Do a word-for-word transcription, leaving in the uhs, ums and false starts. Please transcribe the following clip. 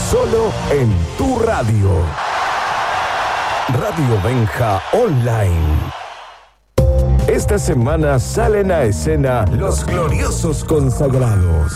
solo en tu radio. Radio Benja Online. Esta semana salen a escena los gloriosos consagrados.